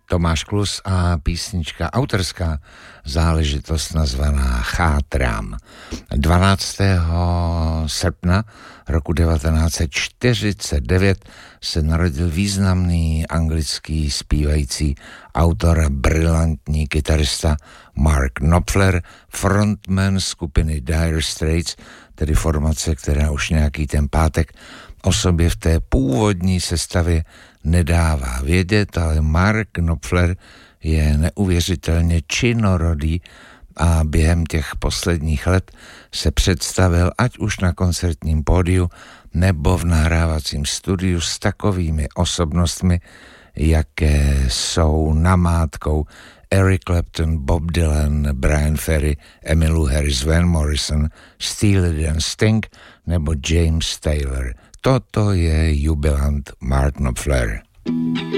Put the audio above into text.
Tomáš Klus a písnička autorská záležitost nazvaná Chátrám. 12. srpna roku 1949 se narodil významný anglický zpívající autor a brilantní kytarista Mark Knopfler, frontman skupiny Dire Straits, tedy formace, která už nějaký ten pátek o sobě v té původní sestavě nedává vědět, ale Mark Knopfler je neuvěřitelně činorodý a během těch posledních let se představil ať už na koncertním pódiu nebo v nahrávacím studiu s takovými osobnostmi, jaké jsou namátkou Eric Clapton, Bob Dylan, Brian Ferry, Emmylou Harris, Van Morrison, Steely Dan, Sting nebo James Taylor. Toto je jubilant Mark Knopfler.